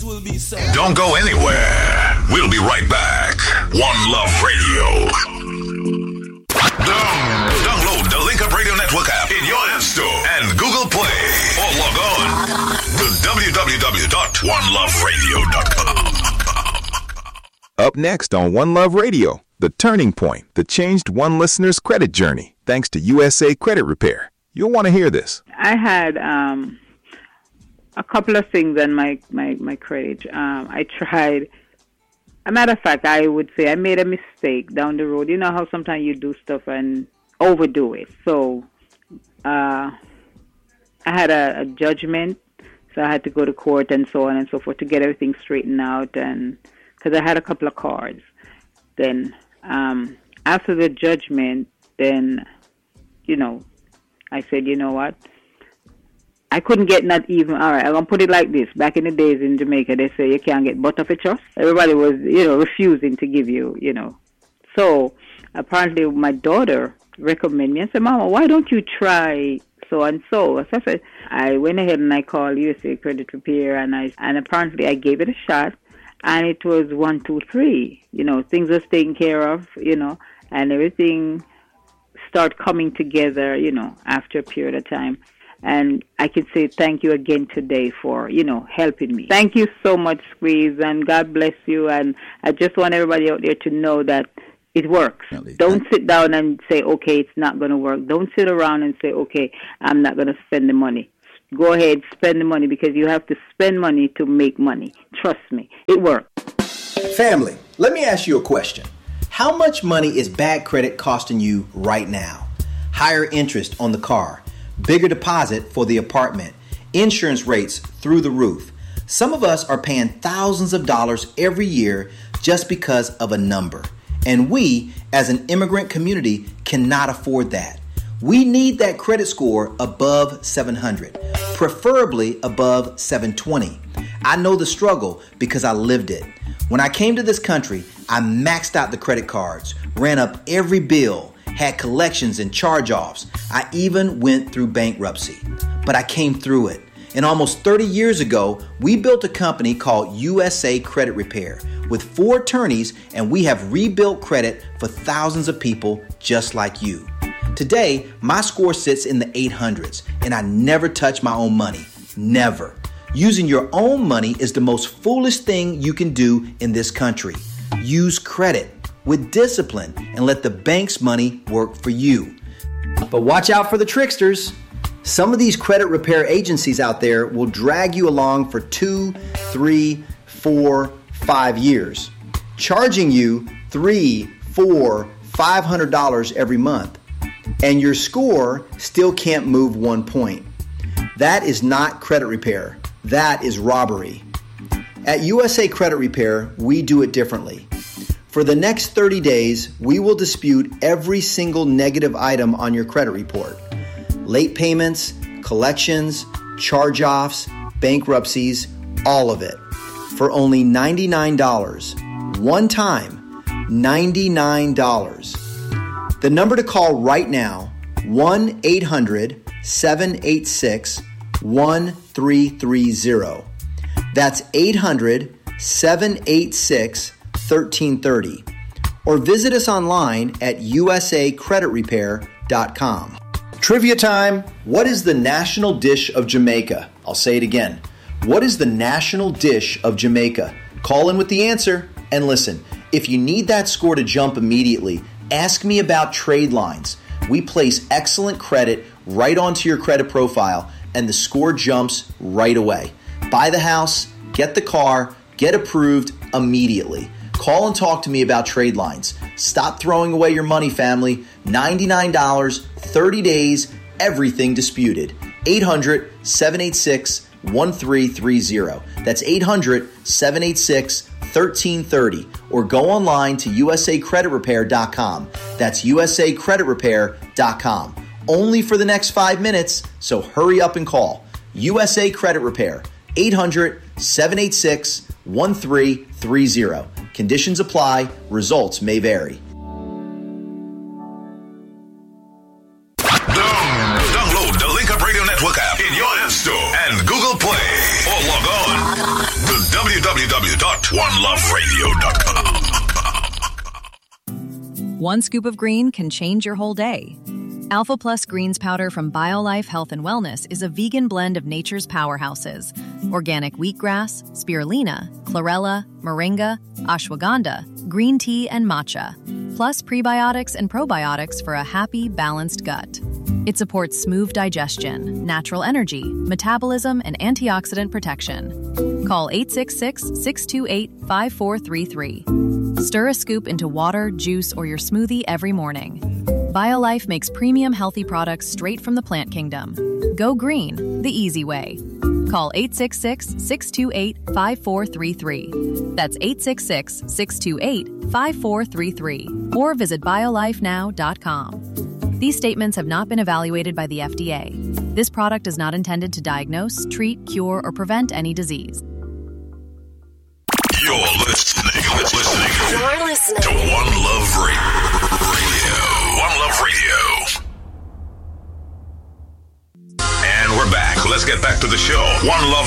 Don't go anywhere. We'll be right back. One Love Radio. Download the Link Up Radio Network app in your App Store and Google Play, or log on to www.oneloveradio.com. Up next on One Love Radio, The Turning Point that changed one listener's credit journey, thanks to USA Credit Repair. You'll want to hear this. I had a couple of things on my credit. I tried. As a matter of fact, I would say I made a mistake down the road. You know how sometimes you do stuff and overdo it. So I had a judgment, so I had to go to court and so on and so forth to get everything straightened out, and because I had a couple of cards. Then after the judgment, then, I said, you know what? I couldn't get not even, all right, I'm going to put it like this. Back in the days in Jamaica, they say you can't get butt of a trust. Everybody was, refusing to give you, So apparently my daughter recommended me and said, Mama, why don't you try so and so? So I said, I went ahead and I called USA Credit Repair, and apparently I gave it a shot, and it was 1, 2, 3. Things was taken care of, and everything started coming together, after a period of time. And I can say thank you again today for, helping me. Thank you so much, Squeeze, and God bless you. And I just want everybody out there to know that it works. Don't sit down and say, okay, it's not going to work. Don't sit around and say, okay, I'm not going to spend the money. Go ahead, spend the money, because you have to spend money to make money. Trust me, it works. Family, let me ask you a question. How much money is bad credit costing you right now? Higher interest on the car, bigger deposit for the apartment, insurance rates through the roof. Some of us are paying thousands of dollars every year just because of a number. And we, as an immigrant community, cannot afford that. We need that credit score above 700, preferably above 720. I know the struggle because I lived it. When I came to this country, I maxed out the credit cards, ran up every bill, had collections and charge-offs. I even went through bankruptcy, but I came through it. And almost 30 years ago, we built a company called USA Credit Repair with 4 attorneys, and we have rebuilt credit for thousands of people just like you. Today, my score sits in the 800s, and I never touch my own money. Never. Using your own money is the most foolish thing you can do in this country. Use credit with discipline and let the bank's money work for you. But watch out for the tricksters. Some of these credit repair agencies out there will drag you along for 2, 3, 4, 5 years, charging you $300, $400, $500 every month, and your score still can't move 1 point. That is not credit repair. That is robbery. At USA Credit Repair, we do it differently. For the next 30 days, we will dispute every single negative item on your credit report. Late payments, collections, charge-offs, bankruptcies, all of it. For only $99. One time, $99. The number to call right now, 1-800-786-1330. That's 800-786-1330. Or visit us online at usacreditrepair.com. Trivia time. What is the national dish of Jamaica? I'll say it again. What is the national dish of Jamaica? Call in with the answer and listen. If you need that score to jump immediately, ask me about trade lines. We place excellent credit right onto your credit profile and the score jumps right away. Buy the house, get the car, get approved immediately. Call and talk to me about trade lines. Stop throwing away your money, family. $99, 30 days, everything disputed. 800-786-1330. That's 800-786-1330. Or go online to usacreditrepair.com. That's usacreditrepair.com. Only for the next 5 minutes, so hurry up and call. USA Credit Repair. 800-786-1330. Conditions apply. Results may vary. Download the Link Up Radio Network app in your App Store and Google Play, or log on to www.oneloveradio.com. One scoop of green can change your whole day. Alpha Plus Greens Powder from BioLife Health and Wellness is a vegan blend of nature's powerhouses: organic wheatgrass, spirulina, chlorella, moringa, ashwagandha, green tea, and matcha, plus prebiotics and probiotics for a happy, balanced gut. It supports smooth digestion, natural energy, metabolism, and antioxidant protection. Call 866-628-5433. Stir a scoop into water, juice, or your smoothie every morning. BioLife makes premium healthy products straight from the plant kingdom. Go green, the easy way. Call 866-628-5433. That's 866-628-5433. Or visit biolifenow.com. These statements have not been evaluated by the FDA. This product is not intended to diagnose, treat, cure, or prevent any disease. You're listening to One Love Radio. One Love Radio. And we're back. Let's get back to the show. One Love